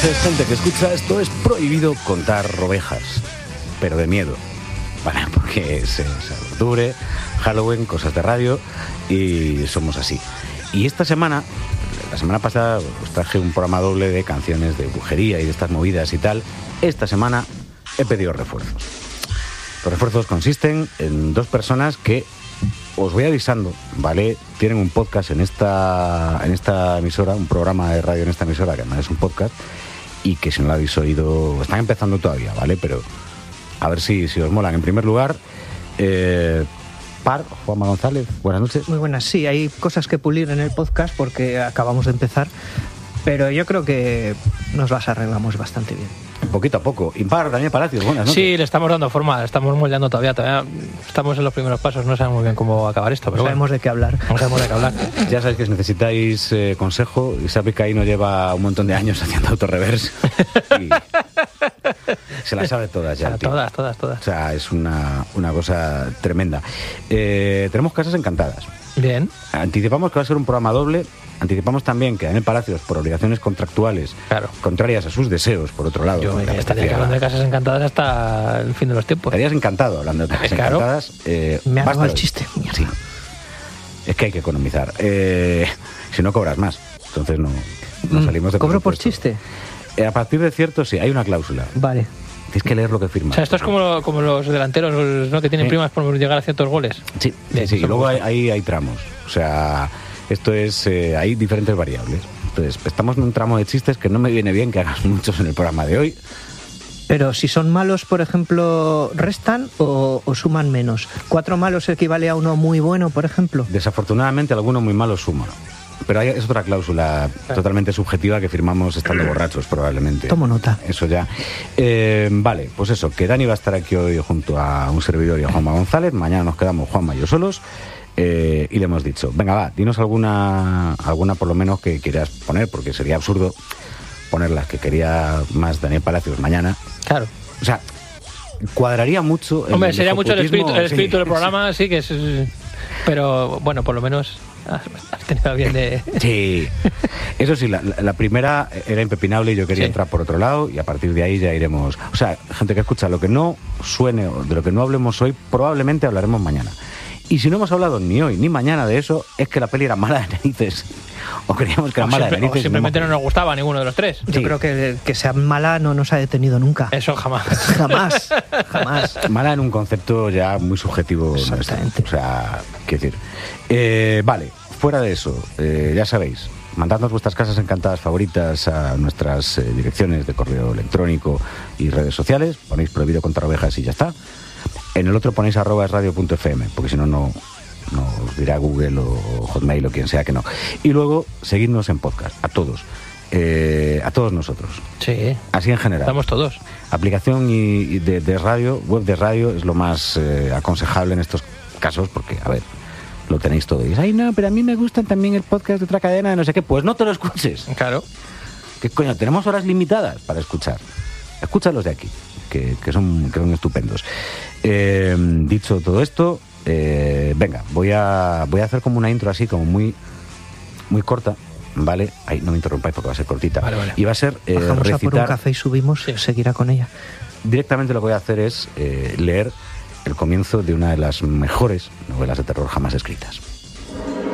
noches, gente que escucha esto. Es prohibido contar ovejas, pero de miedo, ¿vale? Porque es octubre, Halloween, cosas de radio y somos así. Y esta semana, la semana pasada, os traje un programa doble de canciones de brujería y de estas movidas y tal. Esta semana he pedido refuerzos. Los refuerzos consisten en dos personas que os voy avisando, ¿vale? Tienen un podcast en esta emisora, un programa de radio en esta emisora, que además es un podcast, y que si no lo habéis oído, están empezando todavía, ¿vale? Pero a ver si os molan. En primer lugar, Juanma González, buenas noches. Muy buenas, sí, hay cosas que pulir en el podcast porque acabamos de empezar, pero yo creo que nos las arreglamos bastante bien. Poquito a poco. Impar, Daniel Palacios, buenas noches. Sí, le estamos dando forma, estamos moldeando todavía estamos en los primeros pasos, no sabemos muy bien cómo acabar esto, pero sabemos de qué hablar. No sabemos de qué hablar. Ya sabéis que si necesitáis consejo, y sabéis que ahí nos lleva un montón de años haciendo autorreverse y se las sabe todas ya. Todas. O sea, es una cosa tremenda. Tenemos casas encantadas. Bien. Anticipamos que va a ser un programa doble. Anticipamos también que Daniel Palacios, por obligaciones contractuales, claro, contrarias a sus deseos, por otro lado. Yo me estaría hablando de casas encantadas hasta el fin de los tiempos. Estarías encantado hablando de casas encantadas. Me ha dado el chiste. Sí. Es que hay que economizar. Si no, cobras más. Entonces no salimos de ¿Cobro por chiste? A partir de cierto, sí, hay una cláusula. Vale. Tienes que leer lo que firmas. O sea, esto es como los delanteros, ¿no? Que tienen primas por llegar a ciertos goles. Sí. Y luego hay tramos. O sea, esto es... hay diferentes variables. Entonces, estamos en un tramo de chistes que no me viene bien que hagas muchos en el programa de hoy. Pero si son malos, por ejemplo, ¿restan o suman menos? ¿4 malos equivale a uno muy bueno, por ejemplo? Desafortunadamente, alguno muy malo suma. Pero es otra cláusula totalmente subjetiva que firmamos estando borrachos, probablemente. Tomo nota. Eso ya. Vale, pues eso, que Dani va a estar aquí hoy junto a un servidor y a Juanma González. Mañana nos quedamos Juanma y yo solos. Y le hemos dicho, venga, va, dinos alguna por lo menos que quieras poner, porque sería absurdo poner las que quería más Daniel Palacios mañana. Claro. O sea, cuadraría mucho... Hombre, sería mucho el espíritu del programa, sí que es... Pero, bueno, por lo menos... Has tenido bien de... Sí, eso sí, la primera era impepinable y yo quería entrar por otro lado y a partir de ahí ya iremos... O sea, gente que escucha, lo que no suene o de lo que no hablemos hoy, probablemente hablaremos mañana. Y si no hemos hablado ni hoy ni mañana de eso, es que la peli era mala de narices. O creíamos que era mala de narices. O simplemente no nos gustaba a ninguno de los tres. Yo creo que sea mala no nos ha detenido nunca. Eso jamás. Jamás. Mala en un concepto ya muy subjetivo. Exactamente. Nuestro. O sea, quiero decir... vale, fuera de eso, ya sabéis, mandadnos vuestras casas encantadas favoritas a nuestras direcciones de correo electrónico y redes sociales. Ponéis prohibido contar ovejas y ya está. En el otro ponéis @radio.fm, porque si no, no os dirá Google o Hotmail o quien sea que no. Y luego, seguidnos en podcast, a todos nosotros. Sí. Así en general. Estamos todos. Aplicación y de radio, web de radio, es lo más aconsejable en estos casos, porque, a ver, lo tenéis todo. Y dices, ay, no, pero a mí me gustan también el podcast de otra cadena de no sé qué. Pues no te lo escuches. Claro. ¿Qué coño? Tenemos horas limitadas para escuchar. Escúchalos de aquí, que son estupendos. Dicho todo esto, venga, voy a hacer como una intro así, como muy, muy corta, ¿vale? Ay, no me interrumpáis porque va a ser cortita. Vale. Y va a ser bajamos recitar... a por un café y subimos, seguirá con ella. Directamente lo que voy a hacer es leer el comienzo de una de las mejores novelas de terror jamás escritas.